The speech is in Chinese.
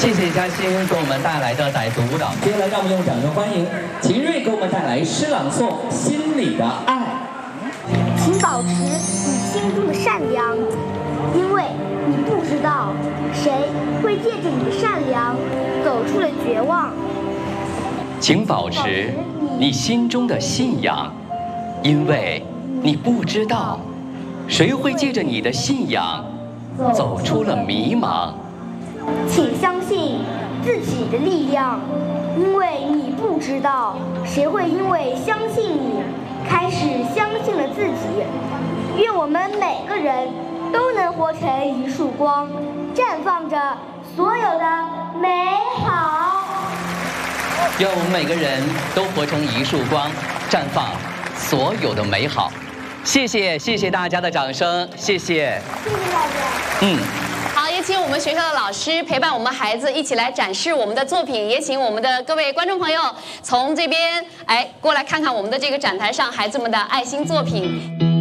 谢谢嘉欣给我们带来的傣族舞蹈。 接下来，让我们用掌声欢迎秦瑞给我们带来诗朗诵《心里的爱》。 请保持你心中的善良，因为你不知道谁会借着你的善良走出了绝望。 请保持你心中的信仰，因为你不知道谁会借着你的信仰走出了迷茫。 请相信自己的力量，因为你不知道谁会因为相信你开始相信了自己。愿我们每个人都能活成一束光，绽放着所有的美好。 愿我们每个人都活成一束光，绽放所有的美好。谢谢大家的掌声，谢谢。 谢谢大家。 好，也请我们学校的老师陪伴我们孩子一起来展示我们的作品，也请我们的各位观众朋友从这边过来看看我们的这个展台上孩子们的爱心作品。